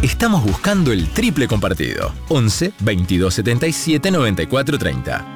Estamos buscando el triple compartido. 11 22 77 94 30.